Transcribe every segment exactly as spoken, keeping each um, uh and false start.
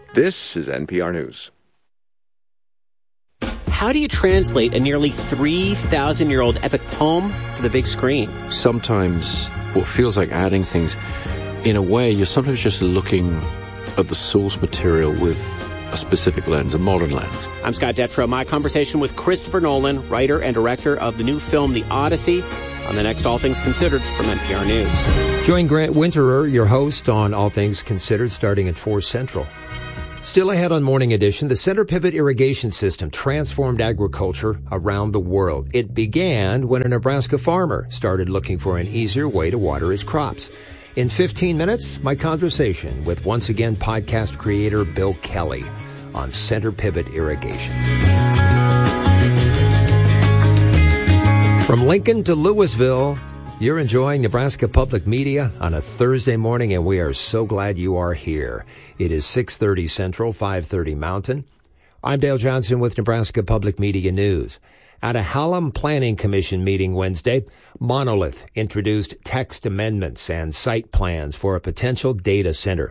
This is N P R News. How do you translate a nearly three thousand year old epic poem to the big screen? Sometimes what feels like adding things, in a way, you're sometimes just looking at the source material with a specific lens, a modern lens. I'm Scott Detrow. My conversation with Christopher Nolan, writer and director of the new film The Odyssey, on the next All Things Considered from N P R News. Join Grant Winterer, your host, on All Things Considered, starting at four Central. Still ahead on Morning Edition, the Center Pivot irrigation system transformed agriculture around the world. It began when a Nebraska farmer started looking for an easier way to water his crops. In fifteen minutes, my conversation with once again podcast creator Bill Kelly on Center Pivot irrigation. From Lincoln to Louisville, you're enjoying Nebraska Public Media on a Thursday morning, and we are so glad you are here. It is six thirty Central, five thirty Mountain. I'm Dale Johnson with Nebraska Public Media News. At a Hallam Planning Commission meeting Wednesday, Monolith introduced text amendments and site plans for a potential data center.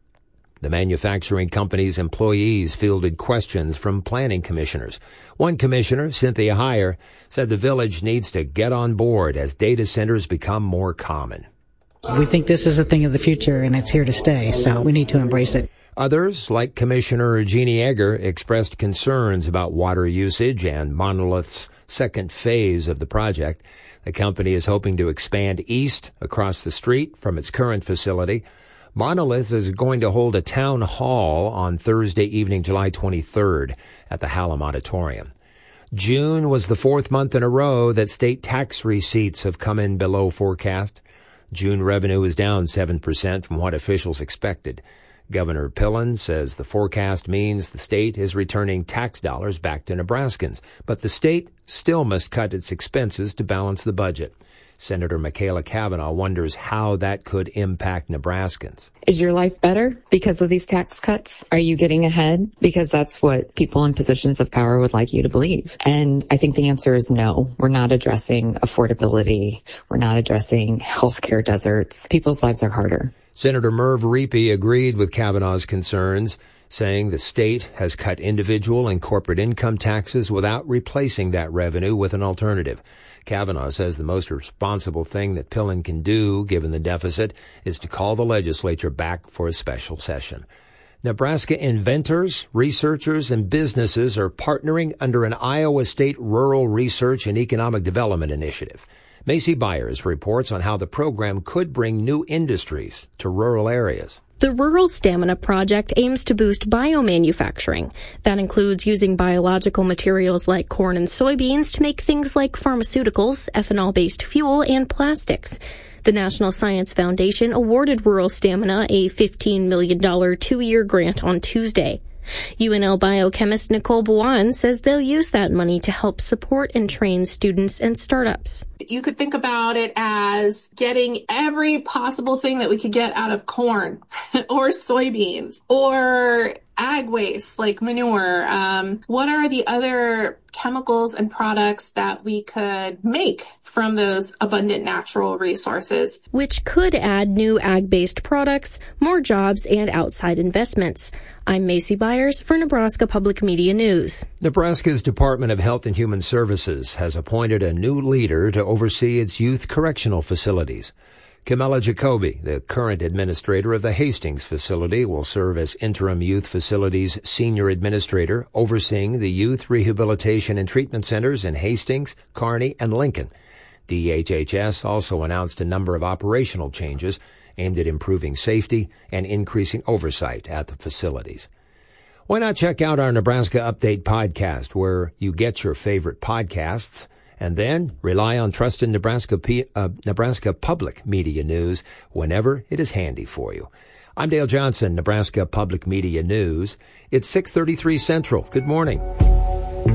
The manufacturing company's employees fielded questions from planning commissioners. One commissioner, Cynthia Heyer, said the village needs to get on board as data centers become more common. We think this is a thing of the future, and it's here to stay, so we need to embrace it. Others, like Commissioner Jeannie Egger, expressed concerns about water usage and Monolith's second phase of the project. The company is hoping to expand east across the street from its current facility. Monolith is going to hold a town hall on Thursday evening, July twenty-third, at the Hallam Auditorium. June was the fourth month in a row that state tax receipts have come in below forecast. June revenue is down seven percent from what officials expected. Governor Pillen says the forecast means the state is returning tax dollars back to Nebraskans, but the state still must cut its expenses to balance the budget. Senator Michaela Cavanaugh wonders how that could impact Nebraskans. Is your life better because of these tax cuts? Are you getting ahead? Because that's what people in positions of power would like you to believe. And I think the answer is no. We're not addressing affordability. We're not addressing healthcare deserts. People's lives are harder. Senator Merv Reapy agreed with Cavanaugh's concerns, saying the state has cut individual and corporate income taxes without replacing that revenue with an alternative. Cavanaugh says the most responsible thing that Pillen can do, given the deficit, is to call the legislature back for a special session. Nebraska inventors, researchers, and businesses are partnering under an Iowa State Rural Research and Economic Development Initiative. Macy Byers reports on how the program could bring new industries to rural areas. The Rural Stamina Project aims to boost biomanufacturing. That includes using biological materials like corn and soybeans to make things like pharmaceuticals, ethanol-based fuel, and plastics. The National Science Foundation awarded Rural Stamina a fifteen million dollars two-year grant on Tuesday. U N L biochemist Nicole Buwan says they'll use that money to help support and train students and startups. You could think about it as getting every possible thing that we could get out of corn or soybeans or ag waste like manure. Um, what are the other chemicals and products that we could make from those abundant natural resources? Which could add new ag-based products, more jobs, and outside investments. I'm Macy Byers for Nebraska Public Media News. Nebraska's Department of Health and Human Services has appointed a new leader to oversee its youth correctional facilities. Camilla Jacoby, the current administrator of the Hastings facility, will serve as interim youth facilities senior administrator, overseeing the youth rehabilitation and treatment centers in Hastings, Kearney, and Lincoln. D H H S also announced a number of operational changes aimed at improving safety and increasing oversight at the facilities. Why not check out our Nebraska Update podcast, where you get your favorite podcasts, and then rely on trusted Nebraska P- uh, Nebraska Public Media News whenever it is handy for you. I'm Dale Johnson, Nebraska Public Media News. It's six thirty-three Central. Good morning.